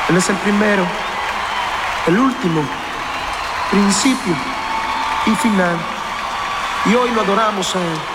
Él es el primero, el último, principio y final. Y hoy lo adoramos a Él.